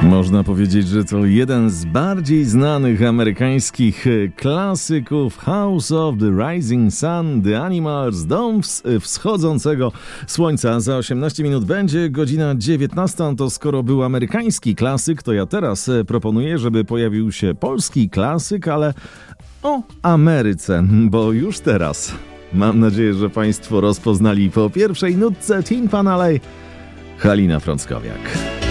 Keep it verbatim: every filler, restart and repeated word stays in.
Można powiedzieć, że to jeden z bardziej znanych amerykańskich klasyków. House of the Rising Sun, The Animals, Dom Wschodzącego Słońca. Za osiemnaście minut będzie godzina dziewiętnasta. To skoro był amerykański klasyk, to ja teraz proponuję, żeby pojawił się polski klasyk, ale o Ameryce, bo już teraz mam nadzieję, że Państwo rozpoznali po pierwszej nutce Tin Pan Alley Halina Frąckowiak.